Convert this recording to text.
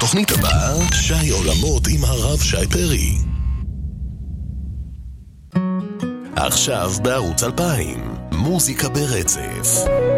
בתוכנית הבאה, שי עולמות עם הרב שי פרי. עכשיו בערוץ 2000, מוזיקה ברצף.